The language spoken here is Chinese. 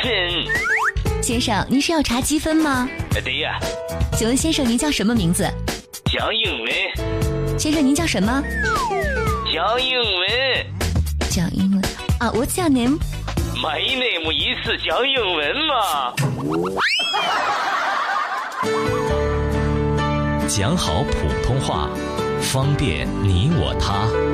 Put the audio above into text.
分。 先生，您是要查积分吗？ 对呀。 请问先生您叫什么名字？ 讲英文。 先生您叫什么？ 讲英文。 讲英文啊 ？What's your name? My name 意思讲英文嘛。 讲好普通话，方便你我他。